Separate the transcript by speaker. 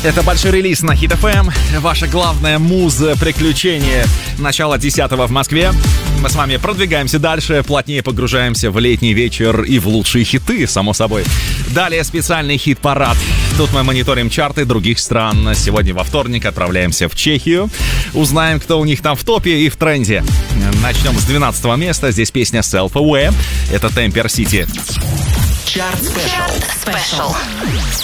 Speaker 1: Это большой релиз на Hit FM. Ваша главная муза приключения. Начало 10-го в Москве. Мы с вами продвигаемся дальше, плотнее погружаемся в летний вечер и в лучшие хиты, само собой. Далее специальный хит-парад. Тут мы мониторим чарты других стран. Сегодня во вторник отправляемся в Чехию. Узнаем, кто у них там в топе и в тренде. Начнем с 12-го места. Здесь песня Self Aware. Это Temper City.
Speaker 2: Чарт Спешл.